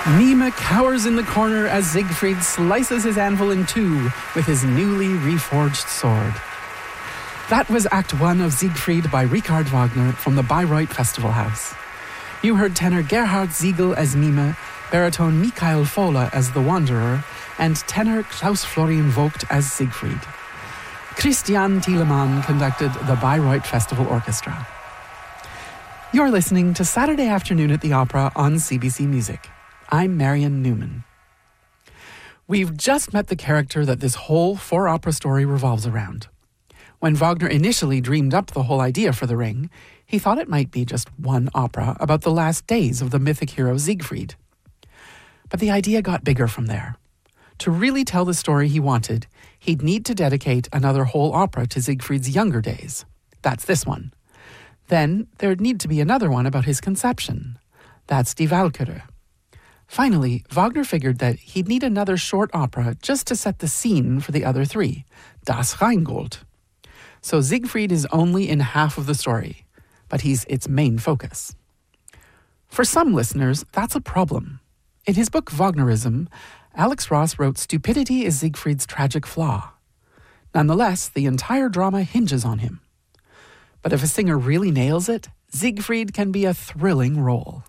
Mime cowers in the corner as Siegfried slices his anvil in two with his newly reforged sword. That was Act 1 of Siegfried by Richard Wagner from the Bayreuth Festival House. You heard tenor Gerhard Siegel as Mime, baritone Michael Fola as the Wanderer, and tenor Klaus Florian Vogt as Siegfried. Christian Thielemann conducted the Bayreuth Festival Orchestra. You're listening to Saturday Afternoon at the Opera on CBC Music. I'm Marion Newman. We've just met the character that this whole four-opera story revolves around. When Wagner initially dreamed up the whole idea for The Ring, he thought it might be just one opera about the last days of the mythic hero Siegfried. But the idea got bigger from there. To really tell the story he wanted, he'd need to dedicate another whole opera to Siegfried's younger days. That's this one. Then there'd need to be another one about his conception. That's Die Walküre. Finally, Wagner figured that he'd need another short opera just to set the scene for the other three, Das Rheingold. So Siegfried is only in half of the story, but he's its main focus. For some listeners, that's a problem. In his book Wagnerism, Alex Ross wrote stupidity is Siegfried's tragic flaw. Nonetheless, the entire drama hinges on him. But if a singer really nails it, Siegfried can be a thrilling role.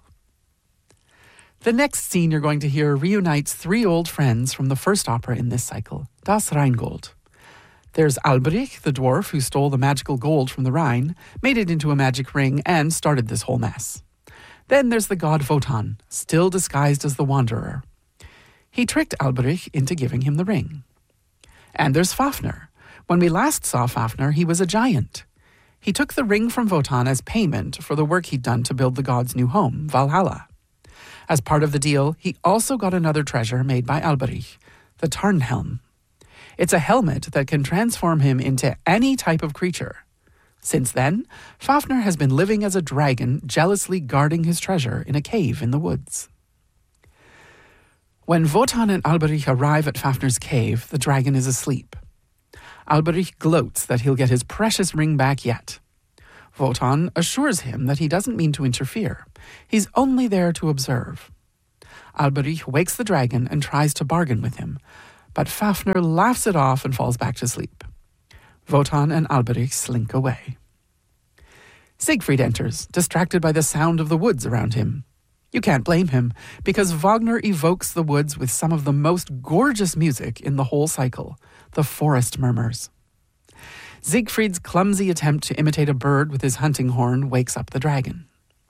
The next scene you're going to hear reunites three old friends from the first opera in this cycle, Das Rheingold. There's Alberich, the dwarf who stole the magical gold from the Rhine, made it into a magic ring, and started this whole mess. Then there's the god Wotan, still disguised as the Wanderer. He tricked Alberich into giving him the ring. And there's Fafner. When we last saw Fafner, he was a giant. He took the ring from Wotan as payment for the work he'd done to build the god's new home, Valhalla. As part of the deal, he also got another treasure made by Alberich, the Tarnhelm. It's a helmet that can transform him into any type of creature. Since then, Fafner has been living as a dragon, jealously guarding his treasure in a cave in the woods. When Wotan and Alberich arrive at Fafner's cave, the dragon is asleep. Alberich gloats that he'll get his precious ring back yet. Wotan assures him that he doesn't mean to interfere. He's only there to observe. Alberich wakes the dragon and tries to bargain with him, but Fafner laughs it off and falls back to sleep. Wotan and Alberich slink away. Siegfried enters, distracted by the sound of the woods around him. You can't blame him, because Wagner evokes the woods with some of the most gorgeous music in the whole cycle, the forest murmurs. Siegfried's clumsy attempt to imitate a bird with his hunting horn wakes up the dragon.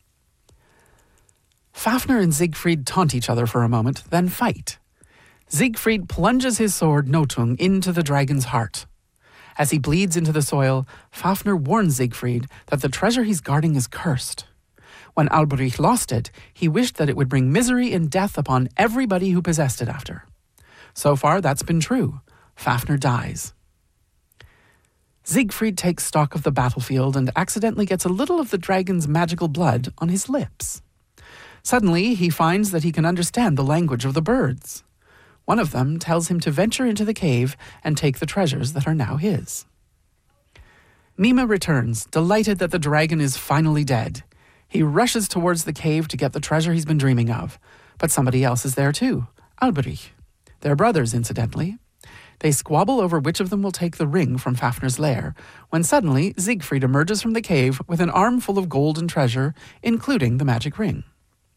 Fafner and Siegfried taunt each other for a moment, then fight. Siegfried plunges his sword, Nothung, into the dragon's heart. As he bleeds into the soil, Fafner warns Siegfried that the treasure he's guarding is cursed. When Alberich lost it, he wished that it would bring misery and death upon everybody who possessed it after. So far, that's been true. Fafner dies. Siegfried takes stock of the battlefield and accidentally gets a little of the dragon's magical blood on his lips. Suddenly, he finds that he can understand the language of the birds. One of them tells him to venture into the cave and take the treasures that are now his. Mime returns, delighted that the dragon is finally dead. He rushes towards the cave to get the treasure he's been dreaming of. But somebody else is there too, Alberich. They're brothers, incidentally. They squabble over which of them will take the ring from Fafner's lair, when suddenly Siegfried emerges from the cave with an armful of gold and treasure, including the magic ring.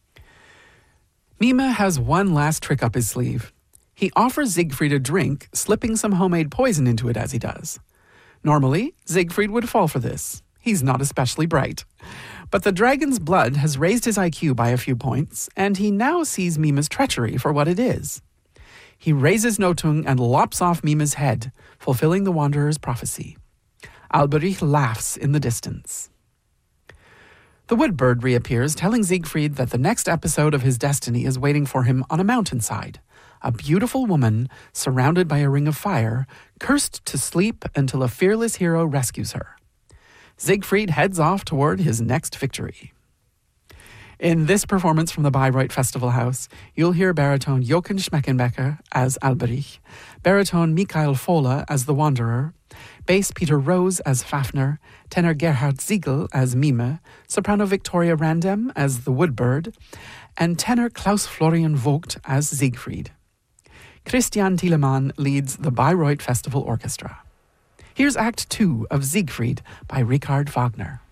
Mime has one last trick up his sleeve. He offers Siegfried a drink, slipping some homemade poison into it as he does. Normally, Siegfried would fall for this. He's not especially bright. But the dragon's blood has raised his IQ by a few points, and he now sees Mime's treachery for what it is. He raises Nothung and lops off Mime's head, fulfilling the Wanderer's prophecy. Alberich laughs in the distance. The wood bird reappears, telling Siegfried that the next episode of his destiny is waiting for him on a mountainside. A beautiful woman, surrounded by a ring of fire, cursed to sleep until a fearless hero rescues her. Siegfried heads off toward his next victory. In this performance from the Bayreuth Festival House, you'll hear baritone Jochen Schmeckenbecker as Alberich, baritone Michael Fola as the Wanderer, bass Peter Rose as Fafner, tenor Gerhard Siegel as Mime, soprano Victoria Randem as the Woodbird, and tenor Klaus Florian Vogt as Siegfried. Christian Thielemann leads the Bayreuth Festival Orchestra. Here's Act 2 of Siegfried by Richard Wagner.